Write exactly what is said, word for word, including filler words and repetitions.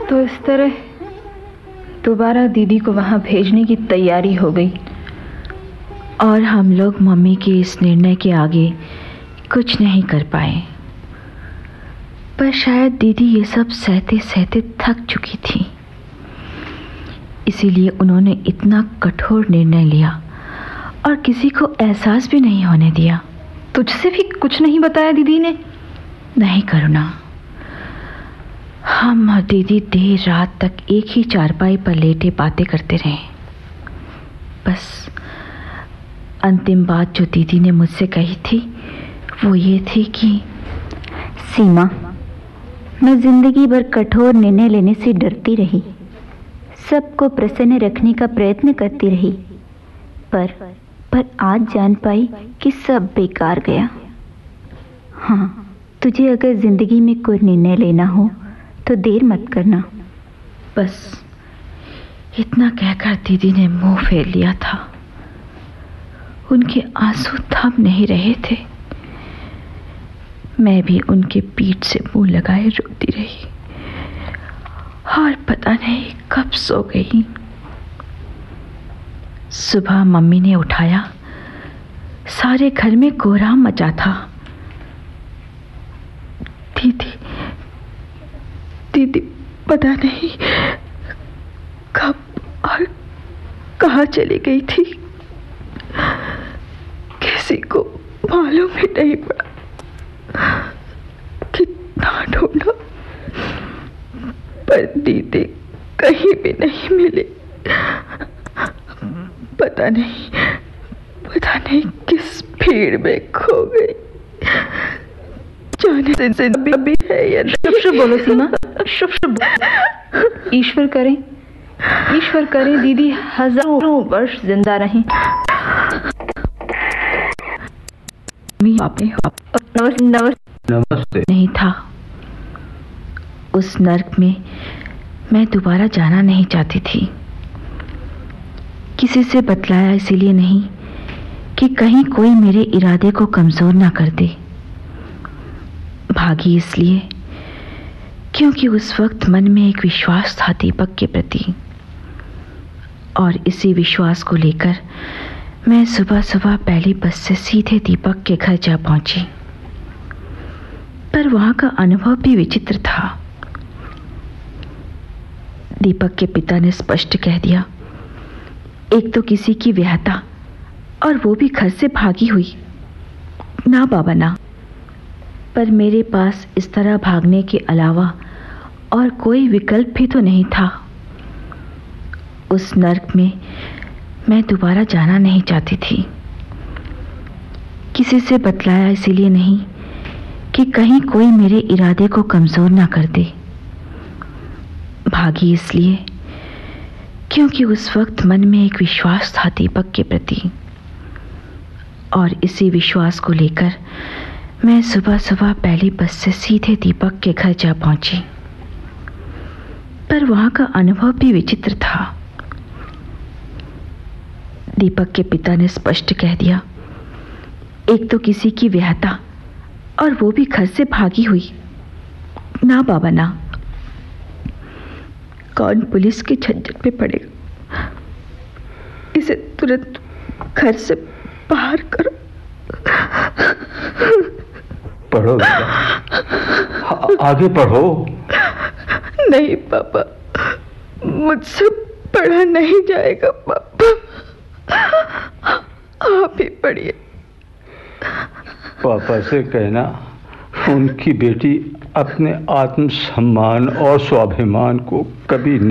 तो इस तरह दोबारा दीदी को वहां भेजने की तैयारी हो गई और हम लोग मम्मी के इस निर्णय के आगे कुछ नहीं कर पाए। पर शायद दीदी ये सब सहते सहते थक चुकी थी, इसीलिए उन्होंने इतना कठोर निर्णय लिया और किसी को एहसास भी नहीं होने दिया। तुझसे भी कुछ नहीं बताया दीदी ने? नहीं करुणा, हम और दीदी देर रात तक एक ही चारपाई पर लेटे बातें करते रहे। बस अंतिम बात जो दीदी ने मुझसे कही थी वो ये थी कि सीमा, मैं जिंदगी भर कठोर निर्णय लेने से डरती रही, सबको प्रसन्न रखने का प्रयत्न करती रही, पर पर आज जान पाई कि सब बेकार गया। हाँ, तुझे अगर जिंदगी में कोई निर्णय लेना हो तो देर मत करना। बस इतना कहकर दीदी ने मुंह फेर लिया था। उनके आंसू थम नहीं रहे थे। मैं भी उनके पीठ से मुंह लगाए रोती रही और पता नहीं कब सो गई। सुबह मम्मी ने उठाया, सारे घर में कोहराम मचा था। दीदी दीदी पता नहीं कब और कहाँ चली गई थी, किसी को मालूम ही नहीं पड़ा। कितना ढूंढा पर दीदी कहीं भी नहीं मिली। पता नहीं पता नहीं किस भीड़ में खो गई। जाने से अभी है या शुभ शुभ बोलो सीमा, शुभ शुभ। ईश्वर करे ईश्वर करे दीदी हजारों वर्ष जिंदा रहें। नमस्ते। नहीं था उस नर्क में। मैं दोबारा जाना नहीं चाहती थी। किसी से बतलाया इसीलिए नहीं कि कहीं कोई मेरे इरादे को कमजोर ना कर दे। भागी इसलिए क्योंकि उस वक्त मन में एक विश्वास था दीपक के प्रति, और इसी विश्वास को लेकर मैं सुबह सुबह पहली बस से सीधे दीपक के घर जा पहुंची। पर वहां का अनुभव भी विचित्र था। दीपक के पिता ने स्पष्ट कह दिया, एक तो किसी की विहता और वो भी घर से भागी हुई। ना बाबा ना। पर मेरे पास इस तरह भागने के अलावा और कोई विकल्प भी तो नहीं था। उस नर्क में मैं दोबारा जाना नहीं चाहती थी। किसी से बतलाया इसीलिए नहीं कि कहीं कोई मेरे इरादे को कमजोर ना कर दे। भागी इसलिए क्योंकि उस वक्त मन में एक विश्वास था दीपक के प्रति, और इसी विश्वास को लेकर मैं सुबह सुबह पहली बस से सीधे दीपक के घर जा पहुंची। पर वहां का अनुभव भी विचित्र था। दीपक के पिता ने स्पष्ट कह दिया, एक तो किसी की विहता और वो भी घर से भागी हुई। ना बाबा ना। कौन पुलिस के झंझट में पड़ेगा। इसे तुरंत घर से बाहर करो। पढ़ो बेटा, आगे पढ़ो। नहीं पापा, मुझसे पढ़ा नहीं जाएगा पापा, आप ही पढ़िए। पापा से कहना उनकी बेटी अपने आत्मसम्मान और स्वाभिमान को कभी